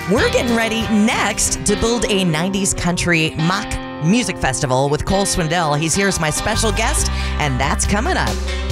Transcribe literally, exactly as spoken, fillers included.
We're getting ready next to build a nineties country mock music festival with Cole Swindell. He's here as my special guest, and that's coming up.